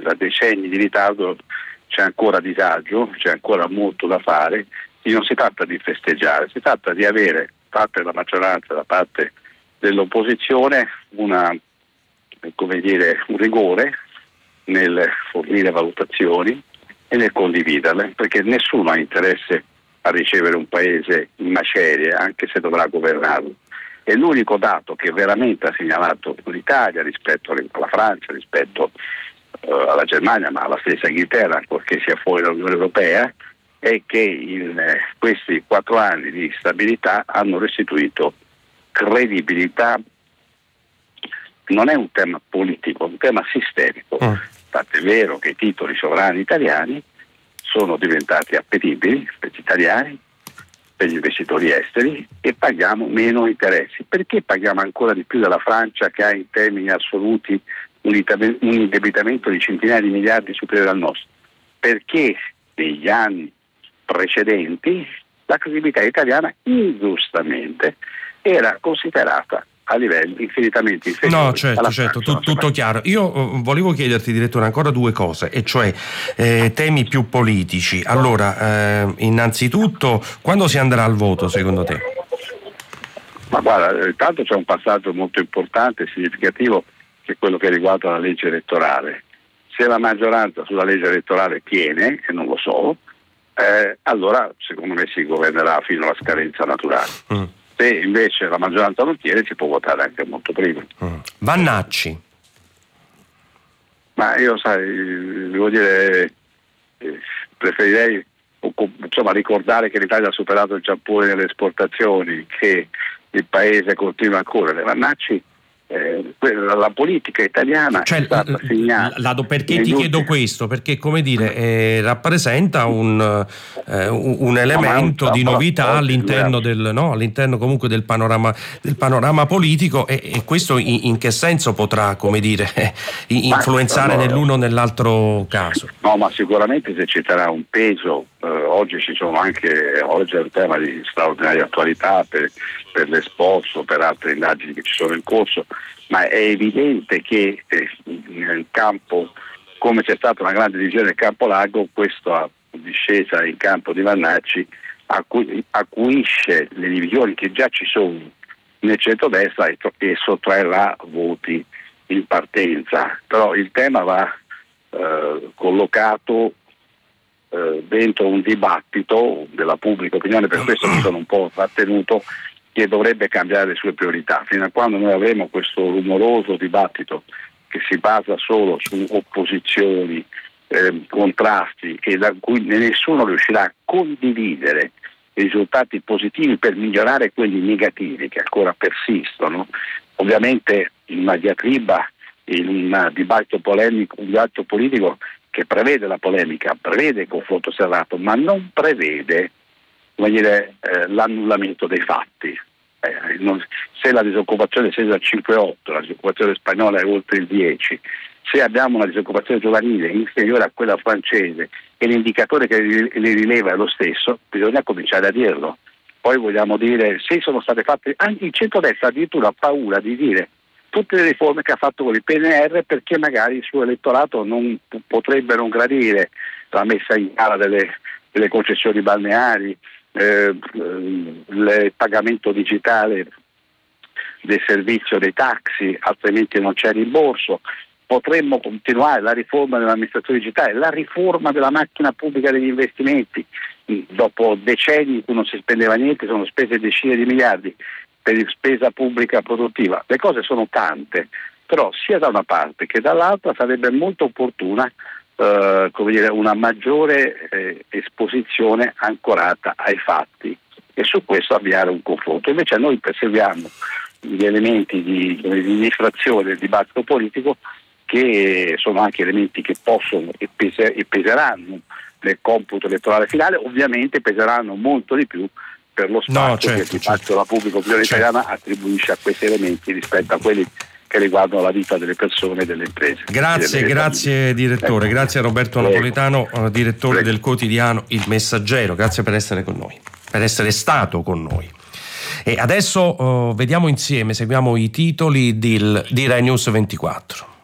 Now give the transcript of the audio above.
da decenni di ritardo c'è ancora disagio, c'è ancora molto da fare, e non si tratta di festeggiare, si tratta di avere da parte della maggioranza, da parte dell'opposizione un rigore nel fornire valutazioni e nel condividerle, perché nessuno ha interesse a ricevere un paese in macerie, anche se dovrà governarlo. E l'unico dato che veramente ha segnalato l'Italia rispetto alla Francia, rispetto alla Germania, ma alla stessa Inghilterra, ancorché sia fuori dall'Unione Europea, è che in questi 4 anni di stabilità hanno restituito credibilità. Non è un tema politico, è un tema sistemico. Tant'è vero che i titoli sovrani italiani sono diventati appetibili per gli italiani, per gli investitori esteri, e paghiamo meno interessi. Perché paghiamo ancora di più della Francia, che ha in termini assoluti un indebitamento di centinaia di miliardi superiore al nostro? Perché negli anni precedenti la credibilità italiana ingiustamente era considerata a livelli infinitamente inferiori. No, certo, tutto chiaro. Io volevo chiederti, direttore, ancora 2 cose, e cioè temi più politici. Allora, innanzitutto, quando si andrà al voto, secondo te? Ma guarda, intanto c'è un passaggio molto importante e significativo, che è quello che riguarda la legge elettorale. Se la maggioranza sulla legge elettorale tiene, e non lo so, allora secondo me si governerà fino alla scadenza naturale. Se invece la maggioranza non tiene, si può votare anche molto prima. Vannacci. Ma io, devo dire, preferirei ricordare che l'Italia ha superato il Giappone nelle esportazioni, che il paese continua a correre. Vannacci, la politica italiana è stata segnata. Perché ti chiedo questo? Perché, come dire, rappresenta un elemento di novità all'interno all'interno comunque del panorama politico, e questo in che senso potrà, come dire, influenzare nell'uno o nell'altro caso? No, ma sicuramente eserciterà un peso. Oggi è un tema di straordinaria attualità per l'Expo, per altre indagini che ci sono in corso, ma è evidente che nel campo, come c'è stata una grande divisione nel campo largo, questa discesa in campo di Vannacci acuisce le divisioni che già ci sono nel centrodestra e sottraerà voti in partenza. Però il tema va collocato dentro un dibattito della pubblica opinione, per questo mi sono un po' trattenuto, che dovrebbe cambiare le sue priorità. Fino a quando noi avremo questo rumoroso dibattito che si basa solo su opposizioni, contrasti, e da cui nessuno riuscirà a condividere i risultati positivi per migliorare quelli negativi che ancora persistono, ovviamente in una diatriba, in un dibattito polemico, un dibattito politico che prevede la polemica, prevede il confronto serrato, ma non prevede l'annullamento dei fatti. Se la disoccupazione è scesa al 5,8, la disoccupazione spagnola è oltre il 10, se abbiamo una disoccupazione giovanile inferiore a quella francese e l'indicatore che li rileva è lo stesso, bisogna cominciare a dirlo. Poi vogliamo dire, se sono state fatte, anche il centrodestra addirittura ha paura di dire tutte le riforme che ha fatto con il PNR, perché magari il suo elettorato potrebbe non gradire la messa in gara delle concessioni balneari, il pagamento digitale del servizio dei taxi, altrimenti non c'è rimborso. Potremmo continuare la riforma dell'amministrazione digitale, la riforma della macchina pubblica degli investimenti. Dopo decenni in cui non si spendeva niente, sono spese decine di miliardi per spesa pubblica produttiva. Le cose sono tante, però sia da una parte che dall'altra sarebbe molto opportuna una maggiore esposizione ancorata ai fatti, e su questo avviare un confronto. Invece noi perseguiamo gli elementi di difrazione del dibattito politico, che sono anche elementi che possono e peseranno nel computo elettorale finale, ovviamente peseranno molto di più per lo spazio che il dibattito della pubblica opinione italiana attribuisce a questi elementi rispetto a quelli che riguardano la vita delle persone e delle imprese. Grazie direttore, grazie a Roberto Napolitano, direttore del quotidiano Il Messaggero, grazie per essere con noi, per essere stato con noi. E adesso vediamo insieme, seguiamo i titoli di Rai News 24.